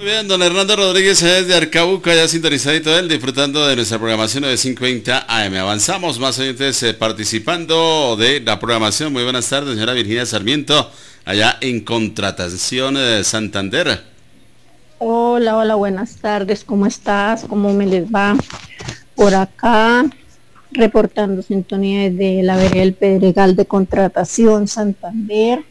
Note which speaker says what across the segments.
Speaker 1: Muy bien, don Hernando Rodríguez desde Arcabuca, ya sintonizadito él, disfrutando de nuestra programación de 5:30 AM. Avanzamos, más oyentes participando de la programación. Muy buenas tardes, señora Virginia Sarmiento, allá en Contratación Santander.
Speaker 2: Hola, hola, buenas tardes, ¿cómo estás? ¿Cómo me les va? Por acá, reportando sintonía desde la vereda del Pedregal de Contratación Santander,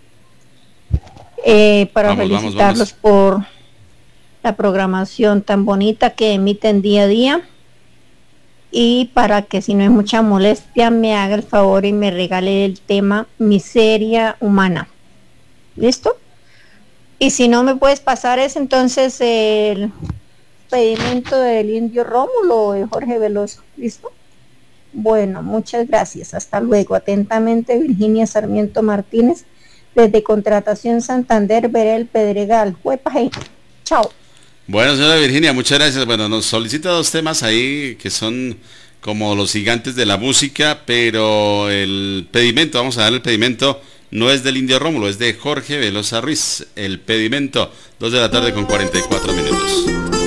Speaker 2: para felicitarlos por la programación tan bonita que emiten día a día, y para que, si no es mucha molestia, me haga el favor y me regale el tema Miseria Humana. ¿Listo? Y si no me puedes pasar ese, entonces el pedimento del Indio Rómulo o de Jorge Veloso. ¿Listo? Bueno, muchas gracias. Hasta luego. Atentamente, Virginia Sarmiento Martínez, desde Contratación Santander, vereda el Pedregal. Huepaje. Chao.
Speaker 1: Bueno, señora Virginia, muchas gracias. Bueno, nos solicita dos temas ahí que son como los gigantes de la música, pero el pedimento, vamos a dar el pedimento, no es del Indio Rómulo, es de Jorge Velosa Ruiz. El pedimento, 2 de la tarde con 44 minutos.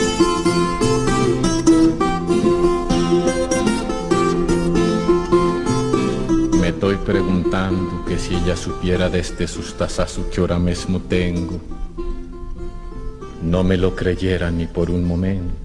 Speaker 3: Me estoy preguntando que si ella supiera de este sustazazo que ahora mismo tengo, no me lo creyera ni por un momento.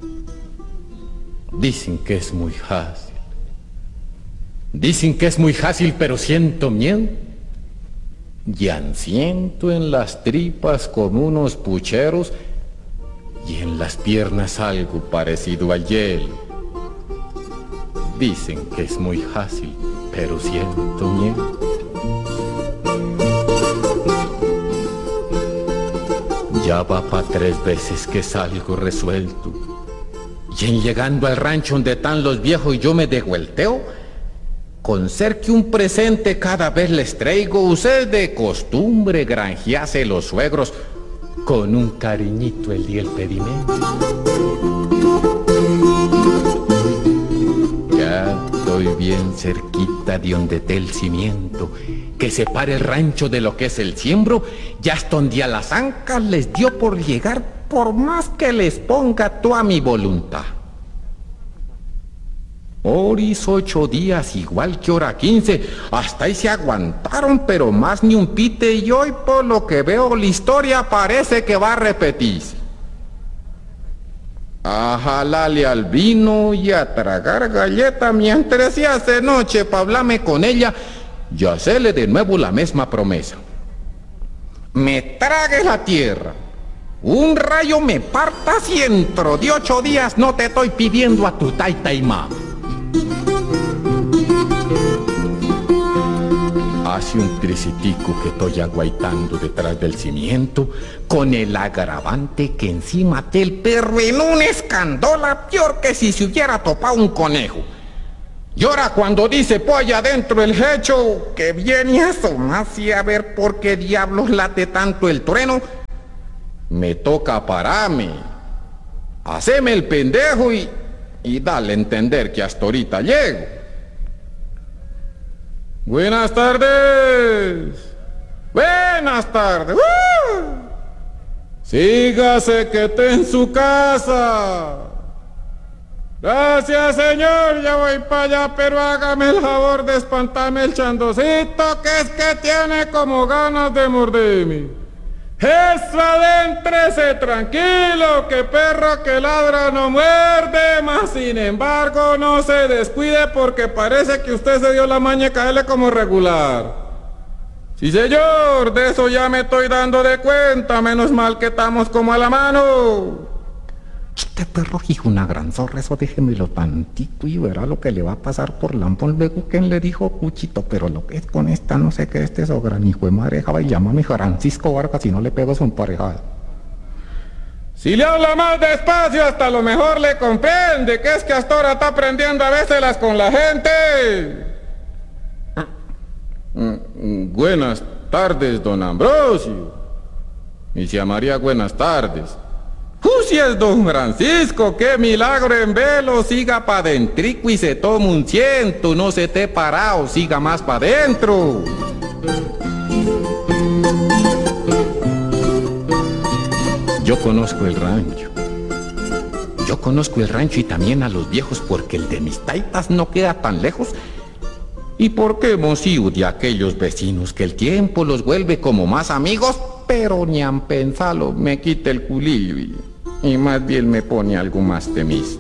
Speaker 3: Dicen que es muy fácil. Dicen que es muy fácil, pero siento miedo. Ya siento en las tripas como unos pucheros y en las piernas algo parecido al hielo. Dicen que es muy fácil, pero siento miedo. Ya va pa' 3 veces que salgo resuelto. Y en llegando al rancho donde están los viejos y yo me devuelteo, con ser que un presente cada vez les traigo, ustedes de costumbre granjease los suegros con un cariñito el día el pedimento. Ya estoy bien cerquita de donde está el cimiento que separe el rancho de lo que es el siembro, ya hasta donde a las ancas les dio por llegar, por más que les ponga toda mi voluntad. Horis 8 días, igual que hora 15, hasta ahí se aguantaron, pero más ni un pite, y hoy por lo que veo la historia parece que va a repetirse. A jalarle al vino y a tragar galleta mientras se hace noche pa' hablarme con ella y hacerle de nuevo la misma promesa. Me trague la tierra, un rayo me parta si dentro de 8 días no te estoy pidiendo a tu taita y mamá. Hace un tricitico que estoy aguaitando detrás del cimiento, con el agravante que encima del perro en una escandola peor que si se hubiera topado un conejo. Y ahora cuando dice polla dentro del hecho, que viene a asomarse a ver por qué diablos late tanto el trueno, me toca pararme, haceme el pendejo y darle a entender que hasta ahorita llego. Buenas tardes. Buenas tardes. Sígase que esté en su casa. Gracias, señor, ya voy para allá, pero hágame el favor de espantarme el chandocito, que es que tiene como ganas de morderme. Eso, adéntrese tranquilo, que perro que ladra no muerde, mas sin embargo no se descuide porque parece que usted se dio la maña de caerle como regular. Sí, señor, de eso ya me estoy dando de cuenta, menos mal que estamos como a la mano. Este perro hijo una gran zorra, eso déjemelo tantito y verá lo que le va a pasar por lampón luego que le dijo Cuchito, pero lo que es con esta no sé qué este gran hijo de madre java y llama a mi Francisco Vargas si no le pego su emparejada. Si le habla más despacio hasta lo mejor le comprende, que es que hasta ahora está aprendiendo a vérselas con la gente. Buenas tardes, don Ambrosio. Y si a María, buenas tardes. Si es don Francisco, qué milagro en velo, siga pa' dentrico y se toma un ciento, no se te parado, siga más pa' dentro.
Speaker 4: Yo conozco el rancho. Yo conozco el rancho y también a los viejos porque el de mis taitas no queda tan lejos. ¿Y por qué hemos ido de aquellos vecinos que el tiempo los vuelve como más amigos? Pero ni han pensado, me quita el culillo y más bien me pone algo más temiz.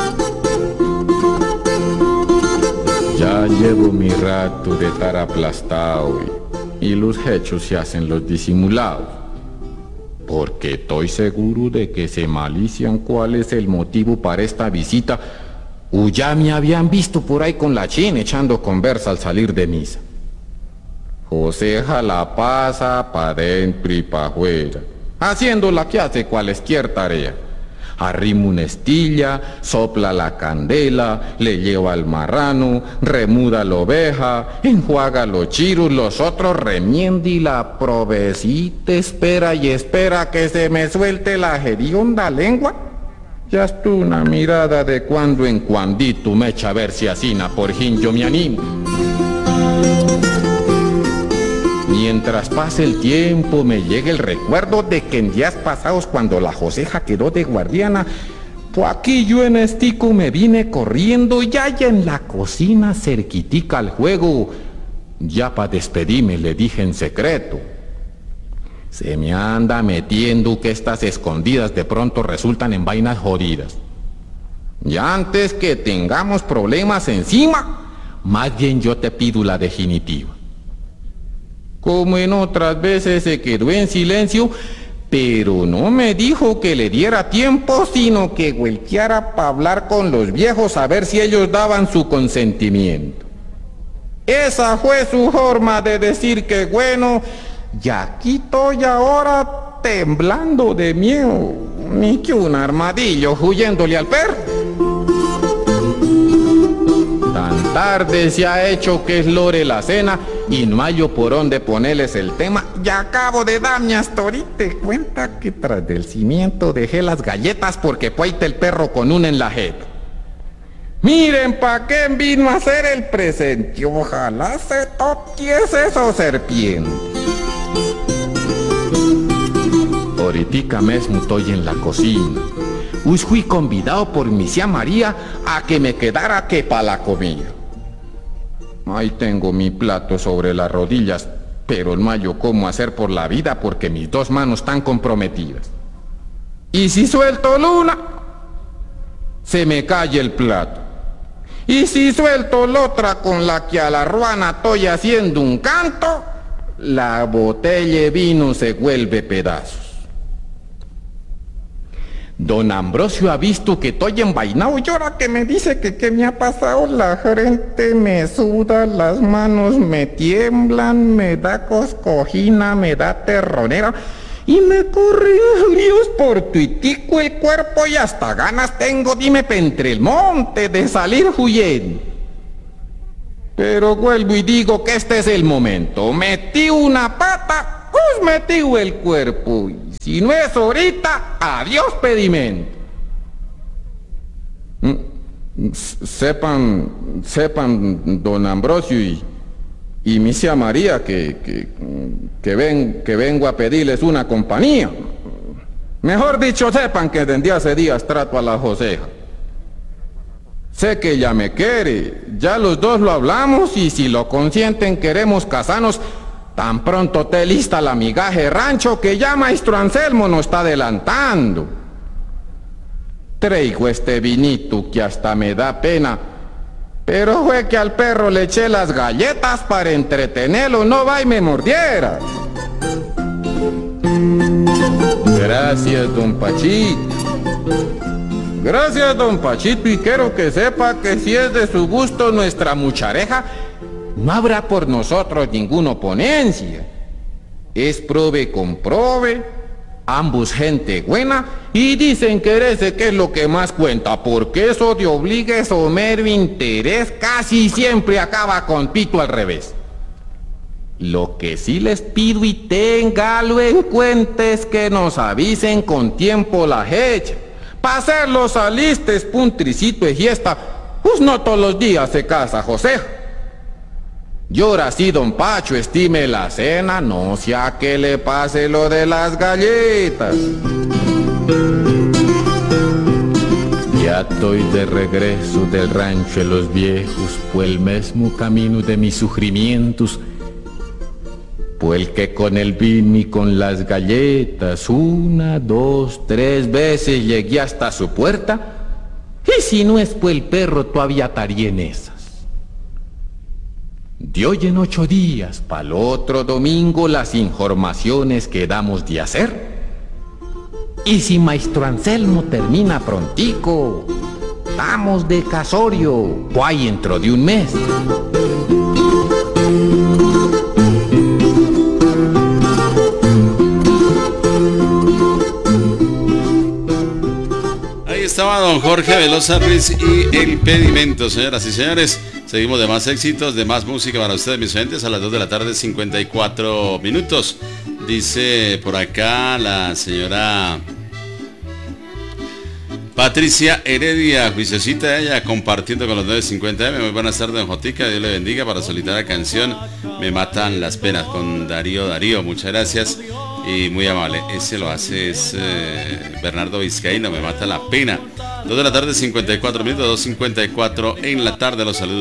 Speaker 4: Ya llevo mi rato de estar aplastado y los hechos se hacen los disimulados. Porque estoy seguro de que se malician cuál es el motivo para esta visita. O ya me habían visto por ahí con la china echando conversa al salir de misa. Joseja la pasa pa' dentro y pa' afuera, haciendo la que hace cualesquier tarea. Arrima una estilla, sopla la candela, le lleva al marrano, remuda la oveja, enjuaga los chiros, los otros remienda y la provecita espera y espera que se me suelte la hedionda lengua. Ya está una mirada de cuando en cuandito me echa a ver si asina por fin yo me animo. Mientras pase el tiempo me llega el recuerdo de que en días pasados cuando la Joseja quedó de guardiana, pues aquí yo en estico me vine corriendo ya en la cocina cerquitica al juego. Ya pa' despedirme le dije en secreto: se me anda metiendo que estas escondidas de pronto resultan en vainas jodidas. Ya antes que tengamos problemas encima, más bien yo te pido la definitiva. Como en otras veces se quedó en silencio, pero no me dijo que le diera tiempo, sino que volteara para hablar con los viejos a ver si ellos daban su consentimiento. Esa fue su forma de decir que bueno, ya aquí estoy ahora temblando de miedo, ni que un armadillo huyéndole al perro. Tan tarde se ha hecho que es lore la cena y no hallo por dónde ponerles el tema. Ya acabo de darme hasta ahorita cuenta que tras del cimiento dejé las galletas porque pueite el perro con una en la jeta. Miren pa' qué vino a hacer el presente. Ojalá se totiese eso serpiente. Ahoritica mismo estoy en la cocina. Hoy fui convidado por mi tía María a que me quedara que pa' la comida. Ahí tengo mi plato sobre las rodillas, pero no hallo cómo hacer por la vida porque mis dos manos están comprometidas. Y si suelto luna, se me cae el plato. Y si suelto la otra con la que a la ruana estoy haciendo un canto, la botella de vino se vuelve pedazos. Don Ambrosio ha visto que estoy envainado y ahora que me dice que qué me ha pasado, la frente me suda, las manos me tiemblan, me da coscojina, me da terronera y me corren fríos por tuitico el cuerpo y hasta ganas tengo, dime, pa' entre el monte de salir huyendo. Pero vuelvo y digo que este es el momento. Metí una pata, pues metí el cuerpo. Si no es ahorita, adiós pedimento. Sepan, don Ambrosio y mi tía María que vengo a pedirles una compañía. Mejor dicho, sepan que desde hace días trato a la Joseja. Sé que ella me quiere, ya los dos lo hablamos y si lo consienten queremos casarnos. Tan pronto te lista la migaje rancho que ya maestro Anselmo nos está adelantando. Traigo este vinito que hasta me da pena, pero fue que al perro le eché las galletas para entretenerlo, no va y me mordiera. Gracias, don Pachito. Gracias, don Pachito, y quiero que sepa que si es de su gusto nuestra muchareja, no habrá por nosotros ninguna oponencia. Es prove con prove, ambos gente buena, y dicen quererse que es lo que más cuenta, porque eso de obligues o mero interés casi siempre acaba con pito al revés. Lo que sí les pido y téngalo en cuenta es que nos avisen con tiempo la fecha, para hacer los alistes puntricito de fiesta, pues no todos los días se casa Joseja. Y ahora sí, don Pacho, estime la cena, no sea que le pase lo de las galletas. estoy de regreso del rancho de los viejos, por el mismo camino de mis sufrimientos, por el que con el vino y con las galletas 1, 2, 3 veces llegué hasta su puerta, y si no es por el perro todavía estaría en esas. De hoy en 8 días, pa'l otro domingo, las informaciones que damos de hacer. Y si Maestro Anselmo termina prontico, estamos de casorio, pues ahí dentro de un mes.
Speaker 1: Ahí estaba don Jorge Velosa Ruiz y el pedimento, señoras y señores. Seguimos de más éxitos, de más música para ustedes, mis oyentes, a las 2 de la tarde, 54 minutos. Dice por acá la señora Patricia Heredia, juiciosita ella, compartiendo con los 950M. Muy buenas tardes, don Jotica, Dios le bendiga, para solicitar la canción Me Matan las Penas, con Darío, muchas gracias y muy amable. Ese lo hace es Bernardo Vizcaíno, Me Mata la Pena. 2 de la tarde, 54 minutos, 2:54 en la tarde, los saludos.